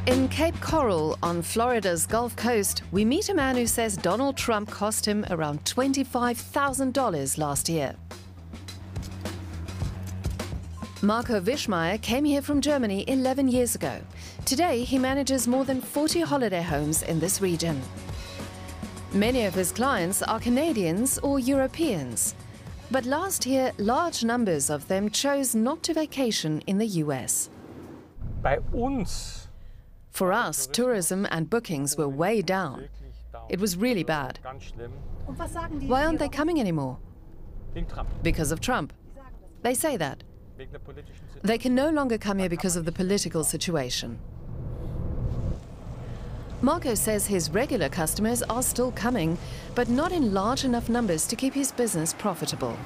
In Cape Coral on Florida's Gulf Coast, we meet a man who says Donald Trump cost him around $25,000 last year. Marco Wischmeier came here from Germany 11 years ago. Today, he manages more than 40 holiday homes in this region. Many of his clients are Canadians or Europeans. But last year, large numbers of them chose not to vacation in the US. For us, tourism and bookings were way down. It was really bad. Why aren't they coming anymore? Because of Trump. They say that. They can no longer come here because of the political situation. Marco says his regular customers are still coming, but not in large enough numbers to keep his business profitable.